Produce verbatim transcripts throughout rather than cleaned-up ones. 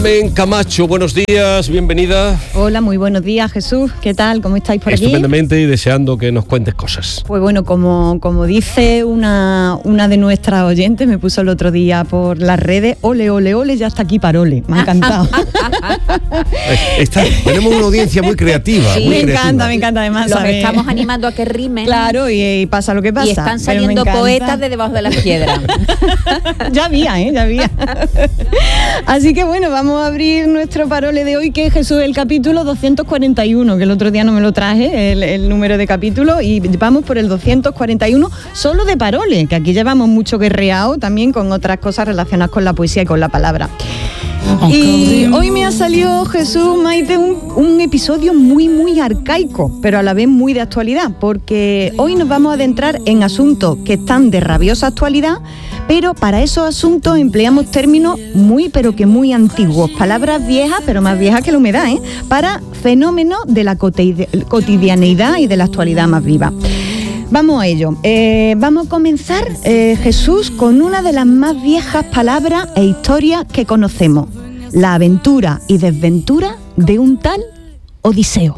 Carmen Camacho, buenos días, bienvenida. Hola, muy buenos días, Jesús. ¿Qué tal? ¿Cómo estáis por aquí? Estupendamente y deseando que nos cuentes cosas. Pues bueno, como, como dice una, una de nuestras oyentes, me puso el otro día por las redes, ole, ole, ole, ya está aquí Parole. Me ha encantado. Está, tenemos una audiencia muy creativa. Sí, muy me creativa. encanta, me encanta además. Los ¿sabes? estamos animando a que rimen. Claro, y, y pasa lo que pasa. Y están saliendo poetas de debajo de las piedras. Ya había, ¿eh? Ya había. Así que bueno, vamos a abrir nuestro Parole de hoy, que es Jesús, el capítulo doscientos cuarenta y uno, que el otro día no me lo traje, el, el número de capítulo, y vamos por el doscientos cuarenta y uno solo de Parole, que aquí llevamos mucho guerreado también con otras cosas relacionadas con la poesía y con la palabra. Y hoy me ha salido, Jesús, Maite, un, un episodio muy, muy arcaico, pero a la vez muy de actualidad, porque hoy nos vamos a adentrar en asuntos que están de rabiosa actualidad, pero para esos asuntos empleamos términos muy, pero que muy antiguos, palabras viejas, pero más viejas que la humedad, ¿eh? Para fenómenos de la cotidianeidad y de la actualidad más viva. Vamos a ello. Eh, vamos a comenzar, eh, Jesús, con una de las más viejas palabras e historias que conocemos: la aventura y desventura de un tal Odiseo.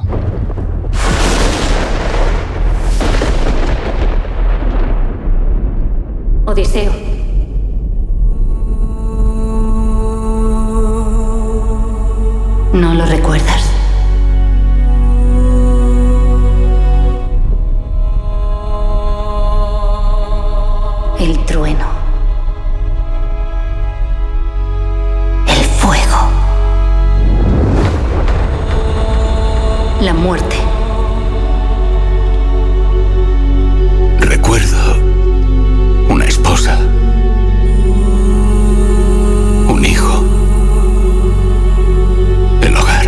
Odiseo. ¿No lo recuerdas? El trueno. El fuego. La muerte. Recuerdo una esposa, un hijo, el hogar.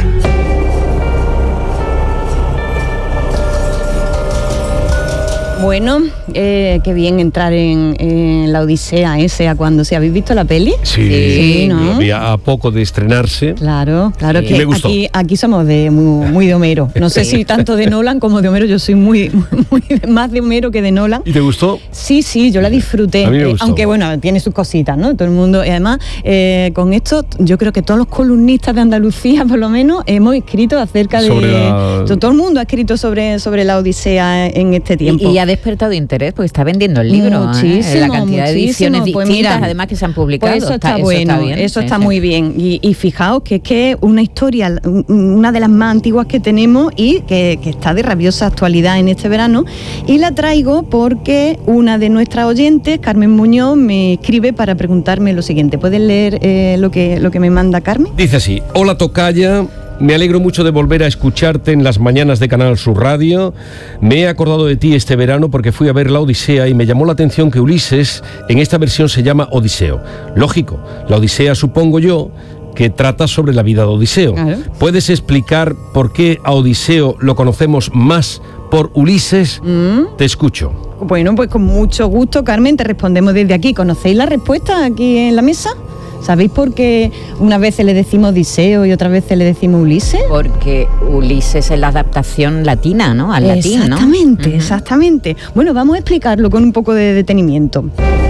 Bueno, eh, qué bien entrar en, en la Odisea esa cuando se habéis visto la peli. Sí, Sí, ¿no? había a poco de estrenarse. Claro, claro, Sí. que Me gustó. aquí, aquí somos de muy, muy de Homero. No sé si tanto de Nolan como de Homero. Yo soy muy, muy más de Homero que de Nolan. ¿Y te gustó? Sí, sí, yo la disfruté. A mí me Eh, gustó. aunque bueno, tiene sus cositas, ¿no? Todo el mundo. Y además, eh, con esto, yo creo que todos los columnistas de Andalucía, por lo menos, hemos escrito acerca Sobre de. la- Todo el mundo ha escrito sobre, sobre la Odisea en este tiempo. Y, y ha despertado interés porque está vendiendo el libro. ¿eh? Muchísimo, La cantidad de ediciones muchísimo. Pues distintas, mira, además, que se han publicado. Pues eso está, bueno, eso está bien. eso Sí, está sí. muy bien. Y, y fijaos que es que una historia, un- una de las más antiguas que tenemos y que, que está de rabiosa actualidad en este verano. Y la traigo porque una de nuestras oyentes, Carmen Muñoz, me escribe para preguntarme lo siguiente. ¿Puedes leer eh, lo que, lo que me manda Carmen? Dice así: hola tocaya, me alegro mucho de volver a escucharte en las mañanas de Canal Sur Radio. Me he acordado de ti este verano porque fui a ver la Odisea y me llamó la atención que Ulises en esta versión se llama Odiseo. Lógico, la Odisea, supongo yo, que trata sobre la vida de Odiseo. Claro. ¿Puedes explicar por qué a Odiseo lo conocemos más por Ulises? ¿Mm? Te escucho. Bueno, pues con mucho gusto, Carmen, te respondemos desde aquí. ¿Conocéis la respuesta aquí en la mesa? ¿Sabéis por qué unas veces le decimos Odiseo y otras veces le decimos Ulises? Porque Ulises es la adaptación latina, ¿no? Al latín, ¿no? Exactamente, Ujú. exactamente. Bueno, vamos a explicarlo con un poco de detenimiento.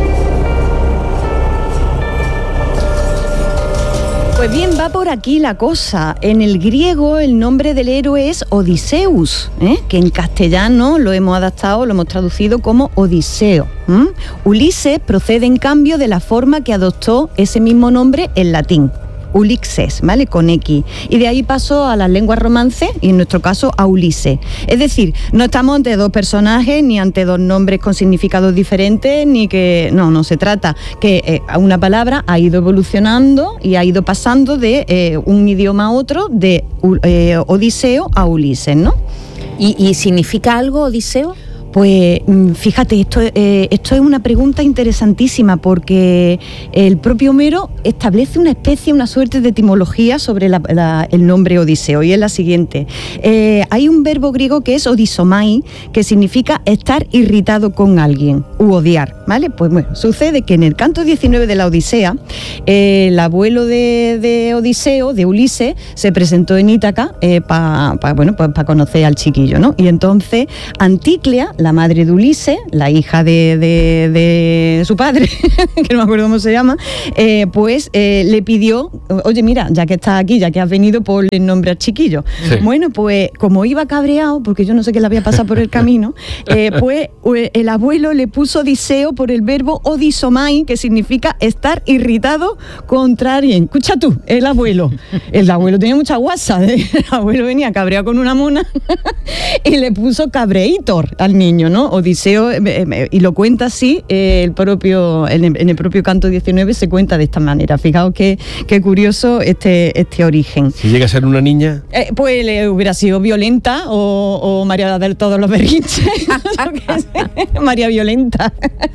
Pues bien, va por aquí la cosa. En el griego el nombre del héroe es Odiseus, ¿eh? Que en castellano lo hemos adaptado, lo hemos traducido como Odiseo. ¿m? Ulises procede en cambio de la forma que adoptó ese mismo nombre en latín. Ulixes, ¿vale? Con X. Y de ahí pasó a las lenguas romances y en nuestro caso a Ulises. Es decir, no estamos ante dos personajes ni ante dos nombres con significados diferentes, ni que... No, no se trata que eh, una palabra ha ido evolucionando y ha ido pasando de eh, un idioma a otro, de eh, Odiseo a Ulises, ¿no? ¿Y, y significa algo Odiseo? Pues fíjate, esto, eh, esto es una pregunta interesantísima porque el propio Homero establece una especie, una suerte de etimología sobre la, la, el nombre Odiseo, y es la siguiente. Eh, hay un verbo griego que es odisomai, que significa estar irritado con alguien u odiar, ¿vale? Pues bueno, sucede que en el canto diecinueve de la Odisea, eh, el abuelo de, de Odiseo, de Ulises, se presentó en Ítaca eh, para pa, bueno, pues, pa conocer al chiquillo, ¿no? Y entonces Anticlea, la madre de Ulises, la hija de, de, de su padre, que no me acuerdo cómo se llama, eh, pues eh, le pidió, oye, mira, ya que estás aquí, ya que has venido, ponle el nombre al chiquillo. Sí. Bueno, pues como iba cabreado, porque yo no sé qué le había pasado por el camino, eh, pues el abuelo le puso Odiseo por el verbo odisomai, que significa estar irritado contra alguien. Escucha tú, el abuelo. El abuelo tenía mucha guasa, ¿eh? El abuelo venía cabreado con una mona y le puso cabreitor al niño, ¿no? Odiseo, eh, eh, y lo cuenta así, eh, el propio, en, el, en el propio canto diecinueve se cuenta de esta manera. Fijaos qué, qué curioso este, este origen. Si llega a ser una niña... Eh, pues le hubiera sido violenta o, o María del todos los berrinches. María Violenta.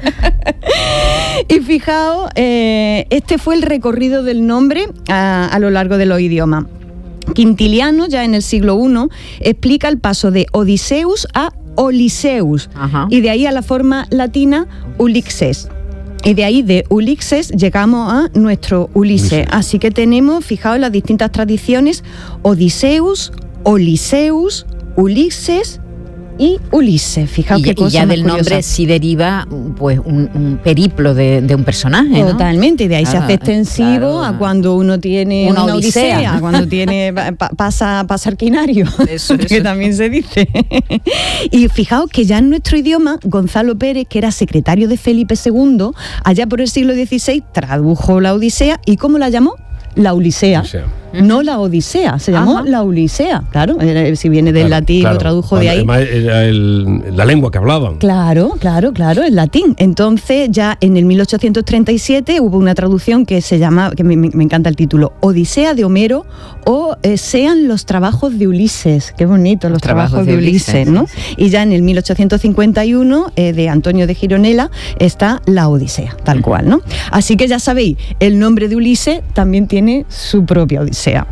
Y fijaos, eh, este fue el recorrido del nombre a, a lo largo de los idiomas. Quintiliano, ya en el siglo primero, explica el paso de Odiseus a Oliseus. Ajá. Y de ahí a la forma latina Ulixes. Y de ahí, de Ulixes, llegamos a nuestro Ulises. Ulises. Así que tenemos, fijaos, las distintas tradiciones: Odiseus, Oliseus, Ulises y Ulises. Fijaos y, qué cosa y ya más del curiosa. Nombre sí deriva pues un, un periplo de, de un personaje, ¿no? Totalmente, y de ahí ah, se hace extensivo claro, a cuando uno tiene una, una odisea, odisea cuando tiene pa, pasa, pasa arquinario, eso, eso. Que también se dice. Y fijaos que ya en nuestro idioma, Gonzalo Pérez, que era secretario de Felipe segundo, allá por el siglo dieciséis, tradujo la Odisea, ¿y cómo la llamó? La Ulisea. Odisea. No la Odisea, se llamó Ajá. la Ulisea, claro, si viene del claro, latín, claro. lo tradujo de ahí. Además era el, la lengua que hablaban. Claro, claro, claro, el latín. Entonces ya en el mil ochocientos treinta y siete hubo una traducción que se llama, que me, me encanta el título, Odisea de Homero o eh, sean los trabajos de Ulises. Qué bonito, los, los trabajos, trabajos de Ulises, Ulises, ¿no? Y ya en el mil ochocientos cincuenta y uno, eh, de Antonio de Gironella, está la Odisea, tal uh-huh. cual, ¿no? Así que ya sabéis, el nombre de Ulises también tiene su propia Odisea. Sea.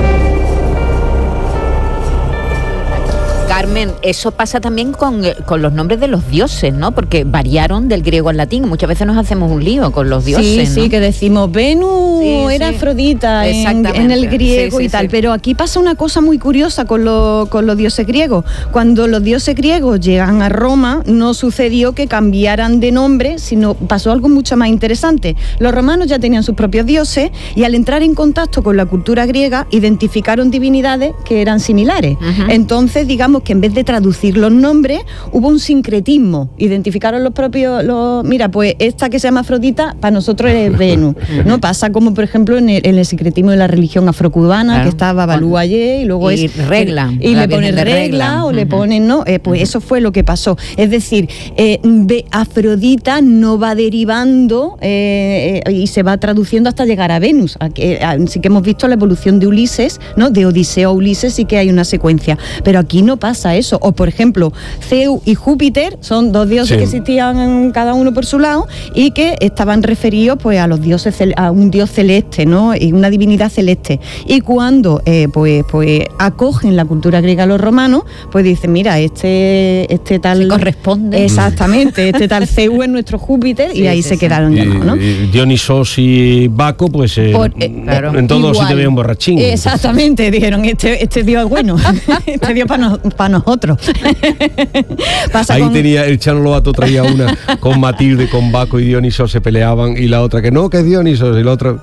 Carmen, eso pasa también con, con los nombres de los dioses, ¿no? Porque variaron del griego al latín. Muchas veces nos hacemos un lío con los dioses, Sí, ¿no? sí, que decimos Venus sí, era sí. Afrodita en, en el griego sí, sí, y tal. Sí. Pero aquí pasa una cosa muy curiosa con, lo, con los dioses griegos. Cuando los dioses griegos llegan a Roma, no sucedió que cambiaran de nombre, sino pasó algo mucho más interesante. Los romanos ya tenían sus propios dioses y al entrar en contacto con la cultura griega, identificaron divinidades que eran similares. Uh-huh. Entonces, digamos que en vez de traducir los nombres, hubo un sincretismo. Identificaron los propios... Los, mira, pues esta que se llama Afrodita, para nosotros es Venus. ¿No? Pasa como, por ejemplo, en el, en el sincretismo de la religión afrocubana, claro. que estaba Babalú ayer, y luego y es... regla. Y, y le ponen regla, regla, o uh-huh. le ponen... no eh, Pues uh-huh. eso fue lo que pasó. Es decir, eh, de Afrodita no va derivando eh, eh, y se va traduciendo hasta llegar a Venus. Así que hemos visto la evolución de Ulises, ¿no? De Odiseo a Ulises sí que hay una secuencia. Pero aquí no pasa eso. O por ejemplo, Zeus y Júpiter son dos dioses sí. que existían cada uno por su lado y que estaban referidos pues a los dioses, a un dios celeste, ¿no? Y una divinidad celeste. Y cuando eh, pues pues acogen la cultura griega los romanos, pues dicen, mira, este este tal se corresponde. Exactamente, este tal Zeus es nuestro Júpiter sí, y ahí sí, se sí. quedaron y, llamados, ¿no? Y Dionisos y Baco, pues eh, por, eh, claro. en todos sí te veía un borrachín. Exactamente, dijeron, este este dios es bueno, este dios para no, pa nosotros. Pasa Ahí con... tenía, el Chano Lobato traía una con Matilde, con Baco y Dioniso se peleaban y la otra que no, que es Dioniso y la otra...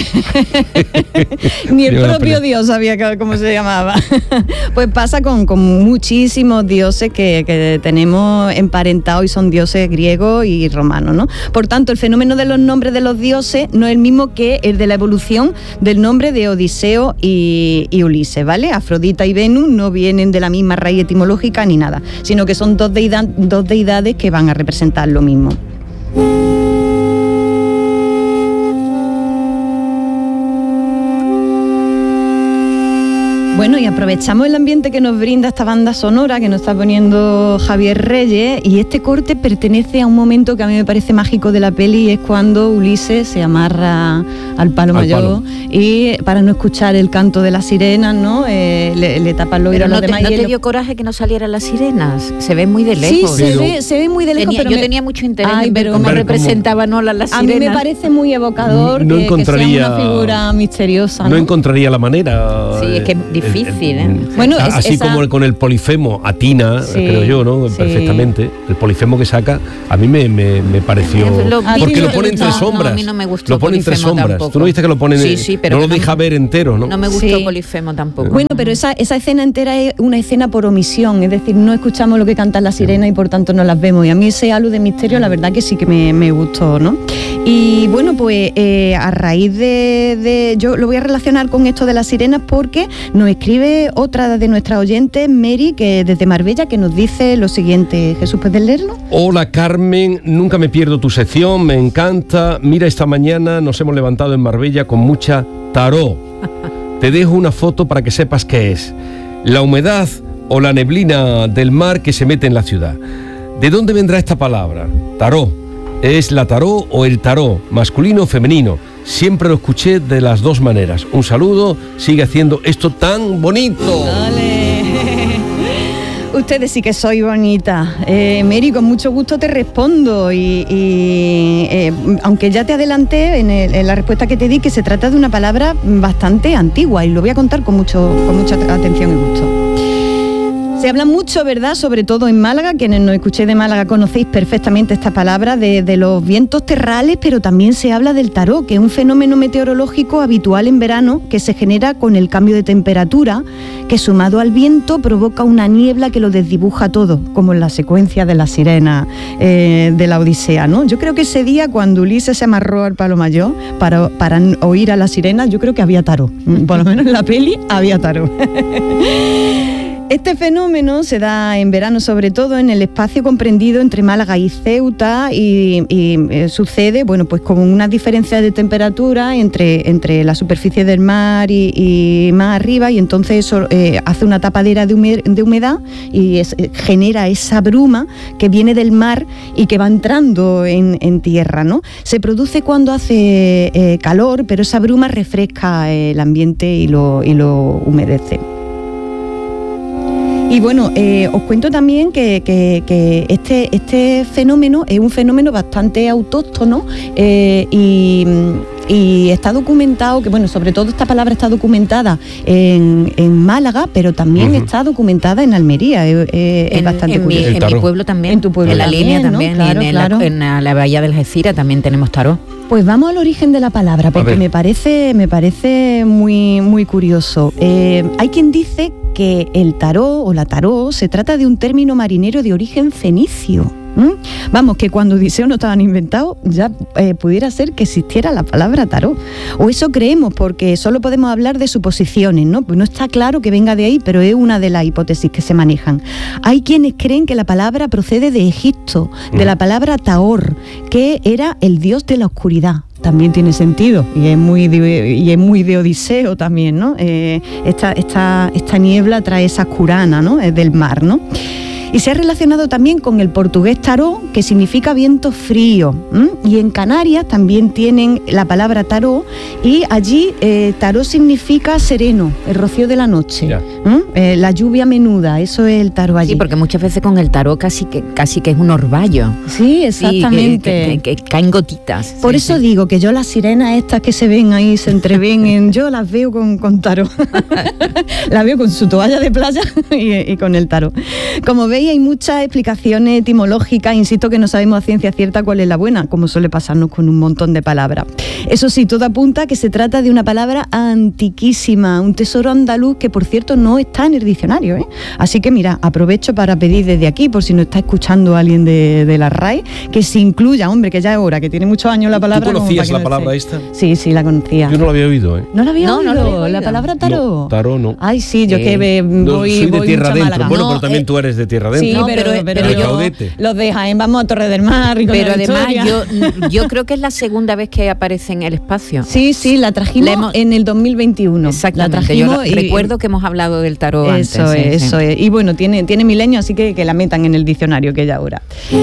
Ni el propio Dios sabía cómo se llamaba. Pues pasa con, con muchísimos dioses que, que tenemos emparentados y son dioses griegos y romanos, ¿no? Por tanto, el fenómeno de los nombres de los dioses no es el mismo que el de la evolución del nombre de Odiseo y, y Ulises, ¿vale? Afrodita y Venus no vienen de la misma raíz etimológica ni nada, sino que son dos, deidad, dos deidades que van a representar lo mismo. Bueno, y aprovechamos el ambiente que nos brinda esta banda sonora que nos está poniendo Javier Reyes, y este corte pertenece a un momento que a mí me parece mágico de la peli, y es cuando Ulises se amarra al palo al mayor palo. Y para no escuchar el canto de las sirenas, ¿no? Eh, le, le tapan los oídos a los te, demás. ¿No te lo... dio coraje que no salieran las sirenas? Se ven muy de lejos. Sí, se ve, se ve muy de lejos. Tenía, pero yo me... tenía mucho interés Ay, en ver cómo representaban ¿cómo? las sirenas. A mí me parece muy evocador, no que, encontraría, que sea una figura misteriosa. No, no encontraría la manera. Sí, es que es difícil. difícil, ¿eh? Bueno, A- es- así esa- como el- con el polifemo atina, Sí, creo yo, ¿no? sí. Perfectamente. El polifemo que saca, a mí me, me, me pareció... Lo- porque no lo te pone entre gustó. sombras. No, a mí no me gustó Lo pone entre polifemo sombras. tampoco. Tú no viste que lo pone... Sí, sí, pero no lo que no deja me- ver entero, ¿no? No me gustó Sí. Polifemo tampoco. Bueno, pero esa, esa escena entera es una escena por omisión, es decir, no escuchamos lo que cantan las sirenas y por tanto no las vemos. Y a mí ese halo de misterio, la verdad que sí que me, me gustó, ¿no? Y bueno, pues eh, a raíz de, de... Yo lo voy a relacionar con esto de las sirenas porque nos escribe otra de nuestras oyentes, Mary, que desde Marbella, que nos dice lo siguiente. Jesús, ¿puedes leerlo? Hola Carmen, nunca me pierdo tu sección, me encanta. Mira, esta mañana nos hemos levantado en Marbella con mucha taró. Te dejo una foto para que sepas qué es. La humedad o la neblina del mar que se mete en la ciudad. ¿De dónde vendrá esta palabra? Taró. ¿Es la taró o el taró? ¿Masculino o femenino? Siempre lo escuché de las dos maneras. Un saludo, sigue haciendo esto tan bonito. Ustedes sí que soy bonita. Eh, Mary, con mucho gusto te respondo y, y, eh, aunque ya te adelanté en, el- en la respuesta que te di que se trata de una palabra bastante antigua y lo voy a contar con, mucho, con mucha atención y gusto. Se habla mucho, ¿verdad?, sobre todo en Málaga, quienes nos escuchéis de Málaga conocéis perfectamente esta palabra, de, de los vientos terrales, pero también se habla del taró, que es un fenómeno meteorológico habitual en verano que se genera con el cambio de temperatura, que sumado al viento provoca una niebla que lo desdibuja todo, como en la secuencia de la sirena eh, de la Odisea, ¿no? Yo creo que ese día, cuando Ulises se amarró al palo mayor para, para oír a la sirena, yo creo que había taró. Por lo menos en la peli había taró. Este fenómeno se da en verano, sobre todo en el espacio comprendido entre Málaga y Ceuta, y, y, eh, sucede, bueno, pues con unas diferencias de temperatura entre, entre la superficie del mar y, y más arriba, y entonces eso eh, hace una tapadera de, hume- de humedad y es- eh, genera esa bruma que viene del mar y que va entrando en, en tierra, ¿no? Se produce cuando hace eh, calor, pero esa bruma refresca eh, el ambiente y lo, y lo humedece. Y bueno, eh, os cuento también que, que- que este, este fenómeno es un fenómeno bastante autóctono eh, y, y está documentado, que bueno, sobre todo esta palabra está documentada en, en Málaga, pero también Ujú. está documentada en Almería. Eh, eh, es En, bastante en mi, curioso. El en taró. mi pueblo también. En tu pueblo En la también, línea ¿no? también. Claro, y en, claro. La, en la, la bahía de Algeciras también tenemos tarot. Pues vamos al origen de la palabra, porque ver. me parece, me parece muy, muy curioso. Eh, hay quien dice que el taró o la taró se trata de un término marinero de origen fenicio. ¿Mm? Vamos, que cuando Odiseo no estaban inventados, ya eh, pudiera ser que existiera la palabra taró. O eso creemos, porque solo podemos hablar de suposiciones, ¿no? Pues no está claro que venga de ahí, pero es una de las hipótesis que se manejan. Hay quienes creen que la palabra procede de Egipto, de la palabra Taor, que era el dios de la oscuridad. También tiene sentido y es muy de, y es muy de Odiseo también, ¿no? Eh, esta, esta, esta niebla trae esa curana, ¿no? Es del mar, ¿no? Y se ha relacionado también con el portugués taró, que significa viento frío. ¿m? Y en Canarias también tienen la palabra taró, y allí eh, taró significa sereno, el rocío de la noche, Ya. ¿m? Eh, la lluvia menuda, eso es el taró allí. Sí, porque muchas veces con el tarot casi que casi que es un orvallo. Sí, Sí, exactamente. que, que- que caen gotitas. Por Sí, eso sí. digo que yo las sirenas estas que se ven ahí, se entreven, en, yo las veo con, con tarot. Las veo con su toalla de playa y, y con el tarot. Como veis, hay muchas explicaciones etimológicas, insisto que no sabemos a ciencia cierta cuál es la buena, como suele pasarnos con un montón de palabras. Eso sí, todo apunta a que se trata de una palabra antiquísima, un tesoro andaluz que, por cierto, no está en el diccionario, ¿eh? Así que mira, aprovecho para pedir desde aquí, por si nos está escuchando alguien de, de la R A E, que se incluya, hombre, que ya es hora, que tiene muchos años la palabra. ¿Tú como conocías para la que no palabra esté. esta? Sí, sí, la conocía. Yo no la había oído, ¿eh? ¿No la había No, no oído? la había La oído. palabra tarot. No, tarot no. Ay, sí, yo Sí. que ve- No, voy, soy de voy tierra mucho a adentro. Málaga. Bueno, No, pero también eh, tú eres de tierra adentro. Sí, No, pero, pero- pero pero yo- Caudete. los de Jaén vamos a Torre del Mar y con Pero la además historia. yo, yo creo que es la segunda vez que aparece en el espacio. Sí, sí, la trajimos La hemos- en el dos mil veintiuno. Exactamente. La Yo trajimos lo- y- recuerdo que hemos hablado del tarot Eso antes. es, sí, eso sí. es. Y bueno, tiene, tiene milenio, así que que la metan en el diccionario, que ya ahora.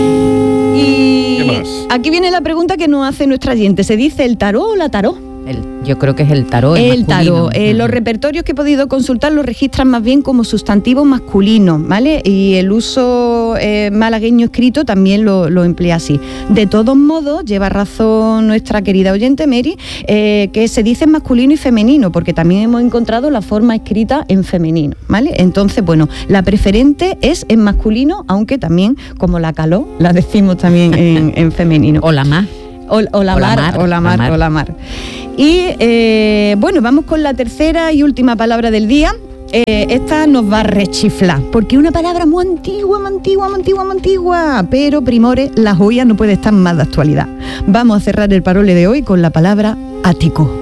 Y ¿Qué más? aquí viene la pregunta que nos hace nuestra oyente. ¿Se dice el tarot o la tarot? El- yo creo que es el tarot. El masculino. tarot. Eh, Mm. los repertorios que he podido consultar los registran más bien como sustantivo masculino, ¿vale? Y el uso texto eh, malagueño escrito también lo, lo emplea así. De todos modos, lleva razón nuestra querida oyente Mary, eh, que se dice masculino y femenino, porque también hemos encontrado la forma escrita en femenino, ¿vale? Entonces, bueno, la preferente es en masculino, aunque también, como la caló, la decimos también en, en femenino. O la más. O, o, la, o, mar, la mar, o la mar, la mar, o la mar. Y eh, bueno, vamos con la tercera y última palabra del día. Eh, esta nos va a rechiflar, porque es una palabra muy antigua, muy antigua, muy antigua, muy antigua, pero, primores, la joya no puede estar más de actualidad. Vamos a cerrar el parole de hoy con la palabra ático.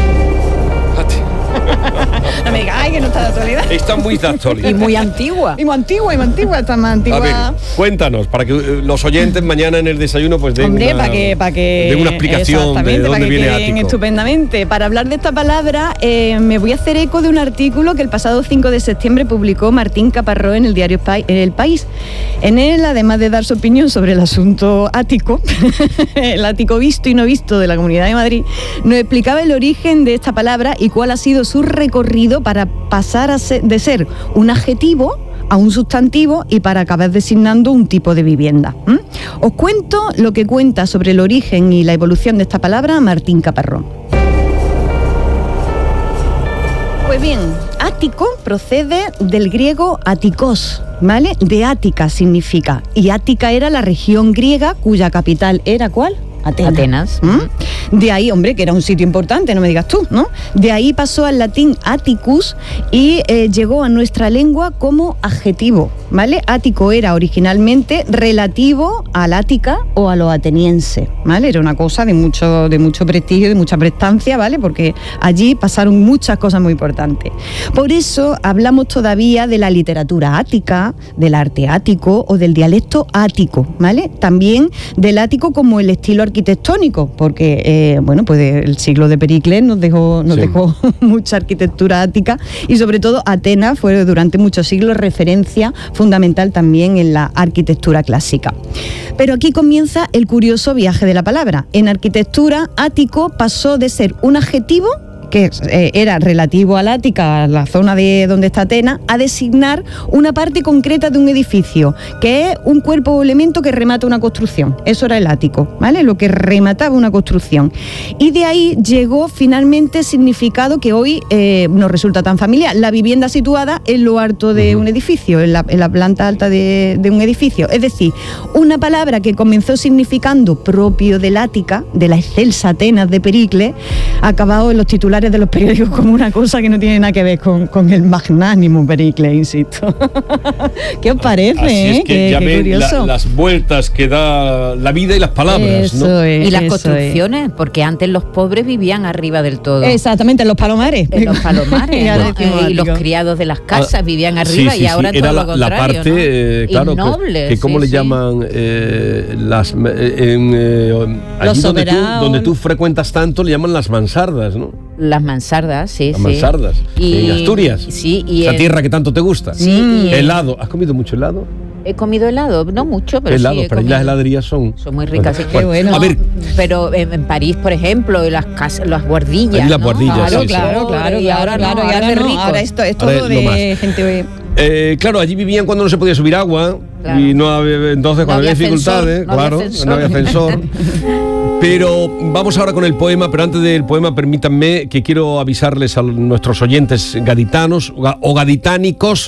No me digas, ay, que no está de actualidad. Está muy de actualidad. Y muy antigua. Y muy antigua, y muy antigua, está más antigua. A ver, cuéntanos, para que los oyentes mañana en el desayuno pues den Hombre, una, para que, para que, den una explicación de dónde para que viene queden ático. Estupendamente. Para hablar de esta palabra, eh, me voy a hacer eco de un artículo que el pasado cinco de septiembre publicó Martín Caparrós en el diario El País. En él, además de dar su opinión sobre el asunto ático, el ático visto y no visto de la Comunidad de Madrid, nos explicaba el origen de esta palabra y cuál ha sido su recorrido para pasar a ser, de ser un adjetivo a un sustantivo y para acabar designando un tipo de vivienda. ¿Mm? Os cuento lo que cuenta sobre el origen y la evolución de esta palabra Martín Caparrós. Pues bien, ático procede del griego atikos, ¿vale? De Ática significa, y Ática era la región griega cuya capital era ¿cuál? Atenas. Atenas. ¿Mm? De ahí, hombre, que era un sitio importante, no me digas tú, ¿no? De ahí pasó al latín Atticus y eh, llegó a nuestra lengua como adjetivo, ¿vale? Ático era originalmente relativo al Ática o a lo ateniense, ¿vale? Era una cosa de mucho, de mucho prestigio, de mucha prestancia, ¿vale? Porque allí pasaron muchas cosas muy importantes. Por eso hablamos todavía de la literatura ática, del arte ático o del dialecto ático, ¿vale? También del ático como el estilo arquitectónico, porque eh, bueno, pues el siglo de Pericles nos dejó, nos sí. dejó mucha arquitectura ática y sobre todo Atenas fue durante muchos siglos referencia fundamental también en la arquitectura clásica. Pero aquí comienza el curioso viaje de la palabra. En arquitectura, ático pasó de ser un adjetivo que eh, era relativo al Ática, a la zona de donde está Atenas, a designar una parte concreta de un edificio, que es un cuerpo o elemento que remata una construcción. Eso era el ático, ¿vale? Lo que remataba una construcción. Y de ahí llegó finalmente el significado que hoy eh, nos resulta tan familiar, la vivienda situada en lo alto de un edificio, en la, en la planta alta de, de un edificio. Es decir, una palabra que comenzó significando propio del Ática, de la excelsa Atenas de Pericles, ha acabado en los titulares de los periódicos como una cosa que no tiene nada que ver con, con el magnánimo Pericles, insisto. ¿Qué os parece? Así eh? es que qué, ya qué ven curioso. La, las vueltas que da la vida y las palabras, eso ¿no? Es, y las eso construcciones, es. Porque antes los pobres vivían arriba del todo. Exactamente, en los palomares. En los palomares, y, ¿no? eh, y los criados de las casas ah, vivían arriba sí, sí, y ahora sí. todo Era lo la, contrario, la parte, ¿no? eh, claro, Innoble, que, que cómo sí, le sí. llaman eh, las eh, en, eh, allí donde tú, donde tú frecuentas tanto le llaman las mansardas, ¿no? Las mansardas, sí, Las sí. mansardas. Y, en Asturias. Sí, y esa en, tierra que tanto te gusta. Sí, y en- helado. ¿Has comido mucho helado? He comido helado, no mucho, pero helado, sí he pero allí comido. las heladerías son. Son muy ricas, sí. Qué bueno. A ver, Pero en, en París, por ejemplo, las casas, las guardillas. Allí las ¿no? guardillas, Claro, sí, sí. claro, claro, Y ahora claro, no, y ahora ahora de no, ricos. ahora esto es Ahora todo es lo más. de gente. Eh, claro, allí vivían cuando no se podía subir agua. Claro. Y no había, entonces No cuando había había dificultades, ascensor, no había claro, ascensor. no había ascensor. Pero vamos ahora con el poema, pero antes del poema permítanme que quiero avisarles a nuestros oyentes gaditanos o gaditánicos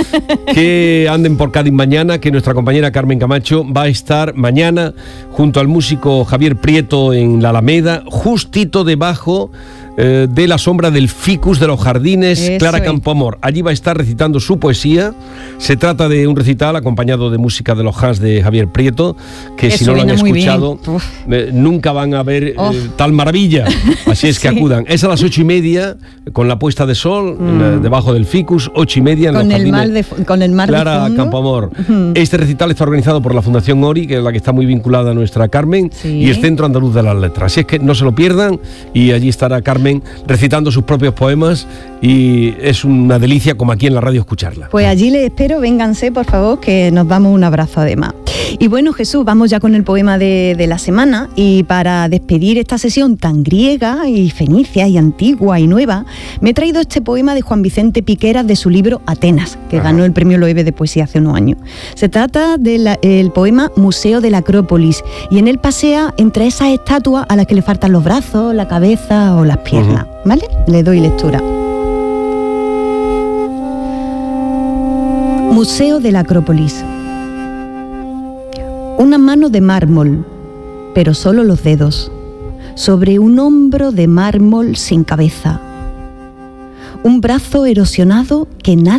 que anden por Cádiz mañana, que nuestra compañera Carmen Camacho va a estar mañana junto al músico Javier Prieto en la Alameda, justito debajo eh, de la sombra del ficus de los jardines. Eso Clara es. Campoamor. Allí va a estar recitando su poesía. Se trata de un recital acompañado de música de los Hans de Javier Prieto, que Eso si no lo han viene muy bien. escuchado eh, nunca van a ver eh, Oh. tal maravilla. Así es que Sí. acudan. Es a las ocho y media con la puesta de sol Mm. eh, debajo del ficus, ocho y media en Con los el, jardines. mar de, con el mar Clara de fondo. Campoamor. Ujú. Este recital está organizado por la Fundación Ori, que es la que está muy vinculada a nuestra Carmen, Sí. y el Centro Andaluz de las Letras. Así es que no se lo pierdan y allí estará Carmen recitando sus propios poemas y es una delicia como aquí en la radio escucharla. Pues allí les espero, vénganse por favor, que nos damos un abrazo además. Y bueno, Jesús, vamos ya con el poema de, de la semana, y para despedir esta sesión tan griega y fenicia y antigua y nueva, me he traído este poema de Juan Vicente Piqueras de su libro Atenas, que Ajá. ganó el premio Loewe de poesía hace unos años. Se trata del poema Museo de la Acrópolis, y en él pasea entre esas estatuas a las que le faltan los brazos, la cabeza o las piernas. Uh-huh. ¿Vale? Le doy lectura. Museo de la Acrópolis. Una mano de mármol, pero solo los dedos, sobre un hombro de mármol sin cabeza. Un brazo erosionado que nada